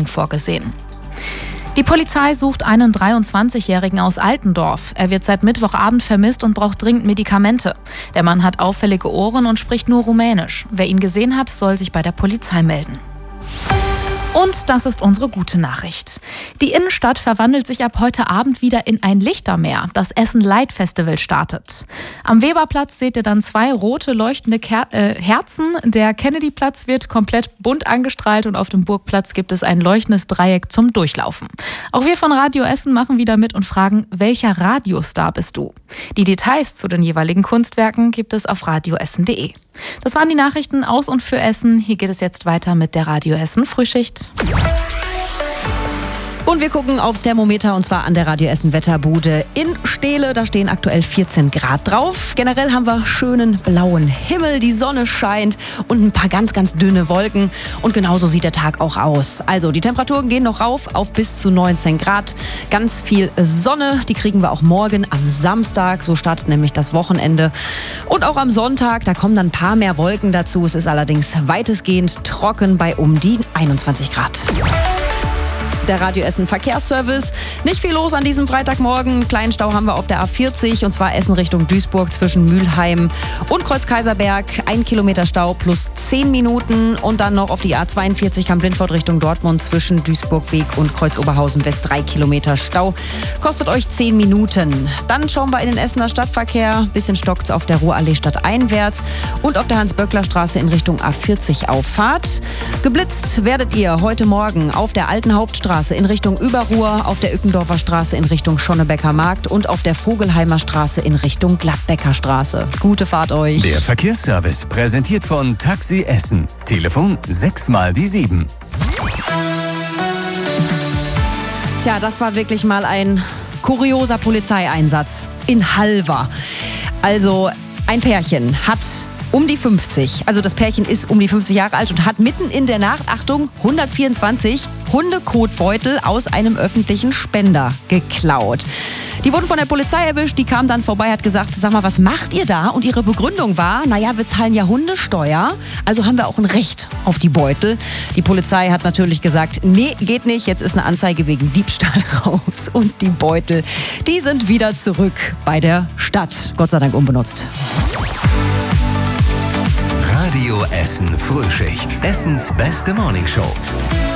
Verfügung vorgesehen. Die Polizei sucht einen 23-Jährigen aus Altendorf. Er wird seit Mittwochabend vermisst und braucht dringend Medikamente. Der Mann hat auffällige Ohren und spricht nur Rumänisch. Wer ihn gesehen hat, soll sich bei der Polizei melden. Und das ist unsere gute Nachricht. Die Innenstadt verwandelt sich ab heute Abend wieder in ein Lichtermeer. Das Essen Light Festival startet. Am Weberplatz seht ihr dann 2 rote leuchtende Herzen. Der Kennedyplatz wird komplett bunt angestrahlt und auf dem Burgplatz gibt es ein leuchtendes Dreieck zum Durchlaufen. Auch wir von Radio Essen machen wieder mit und fragen, welcher Radiostar bist du? Die Details zu den jeweiligen Kunstwerken gibt es auf radioessen.de. Das waren die Nachrichten aus und für Essen. Hier geht es jetzt weiter mit der Radio Essen Frühschicht. Und wir gucken aufs Thermometer und zwar an der Radio Essen Wetterbude in Steele. Da stehen aktuell 14 Grad drauf. Generell haben wir schönen blauen Himmel, die Sonne scheint und ein paar ganz, ganz dünne Wolken. Und genauso sieht der Tag auch aus. Also die Temperaturen gehen noch rauf auf bis zu 19 Grad. Ganz viel Sonne, die kriegen wir auch morgen am Samstag. So startet nämlich das Wochenende. Und auch am Sonntag, da kommen dann ein paar mehr Wolken dazu. Es ist allerdings weitestgehend trocken bei um die 21 Grad. Der Radio Essen Verkehrsservice. Nicht viel los an diesem Freitagmorgen. Kleinen Stau haben wir auf der A40 und zwar Essen Richtung Duisburg zwischen Mülheim und Kreuz-Kaiserberg. 1 Kilometer Stau plus 10 Minuten und dann noch auf die A42 Kamp-Lindfort Richtung Dortmund zwischen Duisburg-Weg und Kreuz-Oberhausen West 3 Kilometer Stau. Kostet euch 10 Minuten. Dann schauen wir in den Essener Stadtverkehr. Bisschen stockt's auf der Ruhrallee stadteinwärts und auf der Hans-Böckler-Straße in Richtung A40 Auffahrt. Geblitzt werdet ihr heute Morgen auf der Alten Hauptstraße in Richtung Überruhr, auf der Ückendorfer Straße in Richtung Schonnebecker Markt und auf der Vogelheimer Straße in Richtung Gladbecker Straße. Gute Fahrt euch. Der Verkehrsservice präsentiert von Taxi Essen. Telefon 6x7. Tja, das war wirklich mal ein kurioser Polizeieinsatz in Halver. Also ein Pärchen hat um die 50, also das Pärchen ist um die 50 Jahre alt und hat mitten in der Nacht, Achtung, 124 Hundekotbeutel aus einem öffentlichen Spender geklaut. Die wurden von der Polizei erwischt, die kam dann vorbei, hat gesagt, sag mal, was macht ihr da? Und ihre Begründung war, naja, wir zahlen ja Hundesteuer, also haben wir auch ein Recht auf die Beutel. Die Polizei hat natürlich gesagt, nee, geht nicht, jetzt ist eine Anzeige wegen Diebstahl raus. Und die Beutel, die sind wieder zurück bei der Stadt, Gott sei Dank unbenutzt. Radio Essen Frühschicht. Essens beste Morningshow.